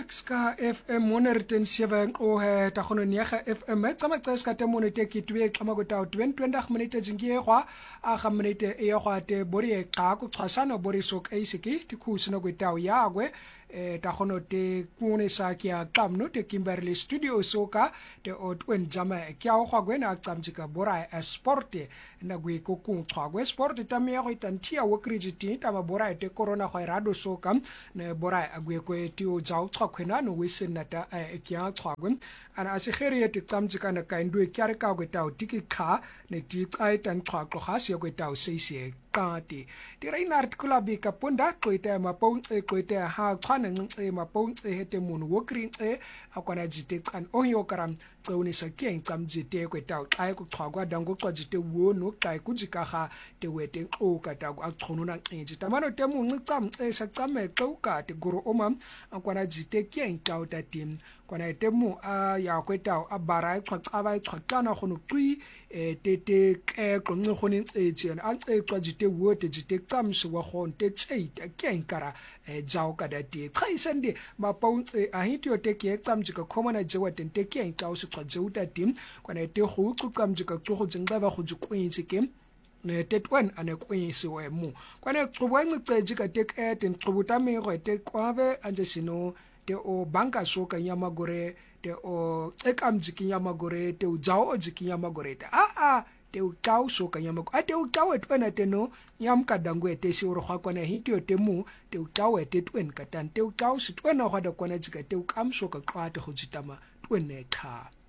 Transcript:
Ska FM 107 o he ta gono nega FM tsama tseska te monete ke twe xama go ta 20 minute jingie gwa a ga minute e gwa te bori e xa go xasana bori sok e siki ti khusino go ta ya gwe ta gono te kune sa kya kamno te Kimberley studio soka te o twen jama kya o gwa na tsamjika bora e sport na gwe ko ku gwe sport ta me go tantia wo krijiti ta ba bora te corona go rado soka ne bora agwe ko ti o jaw khwena no wesen nata kya tswagwe ana asigere te tsamjika na kaindwe kyare ka go ta o tiki kha ne ti tsai tan tswaqo ga se go ta o seise kati di reina article bi ka ponda qoita mapong e qoita ha tshwana nce mapong e hete munu wo green e akwana jite kan o yo karam tsone sa ke tsamjite go ta o kai go tswagwa dango tswajite wo no kai ku jika ga te wete o ka ta go a tshonona nje tamano te mu ntsam e sa tsame qoka te guru oma akwana jite ke ta o ta tim kwana te mu a ya kweta a bara e tsaba e tsana go no tui te ke go nne go ne e tsena a tswajite wo te jite tsamse wa go nte tseita ke nkara jao ka dati tsaisende mapong a hityo te ke tsamjika khomana jewa tente ke nkao se tswaje uta tim kwana te go tsamjika tsogo jengba ba go jikwentse ke ne tetwan ane kwese we mu kwana tsobwa ngceje ka te ke te tsobuta me go te kwabe anje sino te o banka soka nyamagore te o ekamjiki nyamagore te o jao ojiki nyamagore te te o tau soka nyamagore ate o tau etwana te no nyam kadangwe te si oro kwana hitio te mu te o tau ete twen katan te o tau si twana go da kwana jika te o kam soka kwate go jitama twene kha